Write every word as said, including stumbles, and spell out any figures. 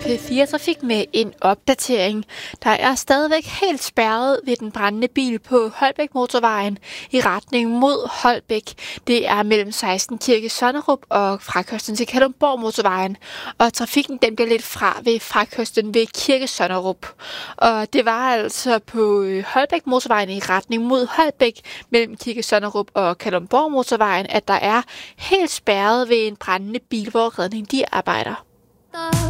P fire Trafik med en opdatering. Der er stadigvæk helt spærret ved den brændende bil på Holbæk Motorvejen i retning mod Holbæk. Det er mellem seksten Kirke Sonnerup og frakørslen til Kalundborg Motorvejen. Og trafikken den bliver lidt fra ved frakørslen ved Kirke Sonnerup. Og det var altså på Holbæk Motorvejen i retning mod Holbæk mellem Kirke Sonnerup og Kalundborg Motorvejen, at der er helt spærret ved en brændende bil, hvor redningen de arbejder.